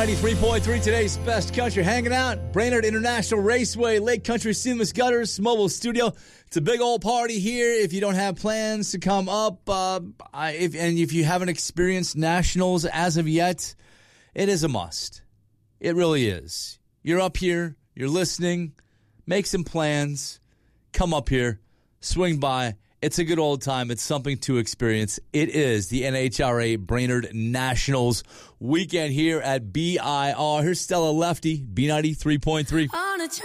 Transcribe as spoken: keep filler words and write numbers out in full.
ninety-three point three, today's best country. Hanging out, Brainerd International Raceway, Lake Country Seamless Gutters, mobile studio. It's a big old party here. If you don't have plans to come up, uh, I, if, and if you haven't experienced Nationals as of yet, it is a must. It really is. You're up here, you're listening, make some plans, come up here, swing by. It's a good old time. It's something to experience. It is the N H R A Brainerd Nationals weekend here at B I R. Here's Stella Lefty, B ninety-three point three.